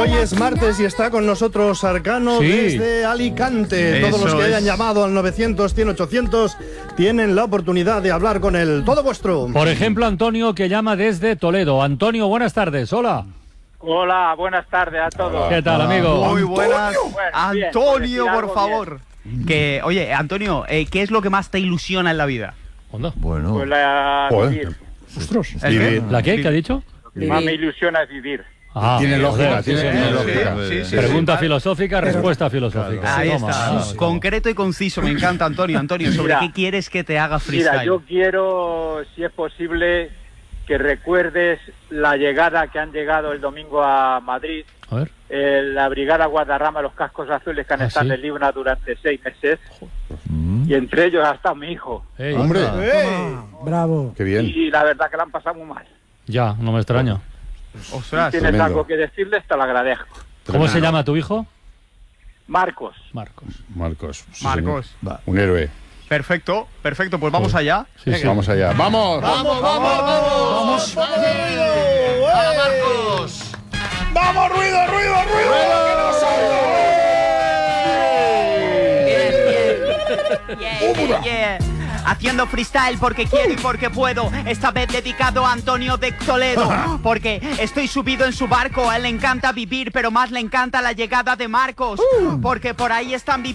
Hoy es martes y está con nosotros Arcano desde Alicante. Todos los que hayan llamado al 900-100-800 tienen la oportunidad de hablar con él. Todo vuestro. Por ejemplo, Antonio, que llama desde Toledo. Antonio, buenas tardes. Hola. Hola, buenas tardes a todos. ¿Qué tal, amigo? Muy buenas. Bien, Antonio, bien, por favor. Oye, Antonio, ¿qué es lo que más te ilusiona en la vida? ¿Onda? Bueno. Pues la vivir. Ostras. ¿El qué? ¿La qué? ¿Qué ha dicho? Lo que más me ilusiona es vivir. Ah, Tiene lógica, joder, tiene señor. lógica. Sí. Pregunta filosófica, respuesta filosófica. Ahí Toma, está. toma. Concreto y conciso, me encanta, Antonio. Antonio, ¿sobre Mira. qué quieres que te haga freestyle? Mira, yo quiero, si es posible, que recuerdes la llegada que han llegado el domingo a Madrid, A ver. la Brigada Guadarrama, los cascos azules que han estado ¿sí? en Libna durante 6 meses, y entre ellos hasta mi hijo. Ey, Hombre. anda. Bravo. Qué bien. Y la verdad que la han pasado muy mal. Ya, no me extraña. Ostras. Si tienes tremendo. algo que decirles, te lo agradezco. ¿Cómo se llama tu hijo? Marcos. Marcos. Marcos. Sí, Marcos. señor. Un héroe. Perfecto, perfecto. Pues vamos allá. Sí, sí. Vamos allá. ¡Vamos! ¡Vamos! ¡Vamos, ruido! Marcos! ¡Vamos, ruido! ¡Que nos Yeah. Haciendo freestyle porque quiero y porque puedo. Esta vez dedicado a Antonio de Toledo. Porque estoy subido en su barco. A él le encanta vivir, pero más le encanta la llegada de Marcos. Porque por ahí están viviendo